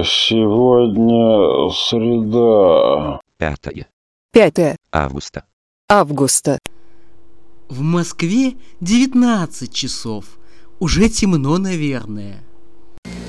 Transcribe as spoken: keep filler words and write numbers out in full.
Сегодня среда. Пятое Пятое августа. августа. В Москве девятнадцать часов. Уже темно, наверное.